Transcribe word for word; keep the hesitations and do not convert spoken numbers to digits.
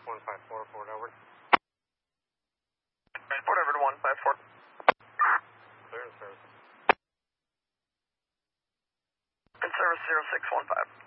one five four, Ford over. Ford over to one five four. Clear and service. In service zero six one five.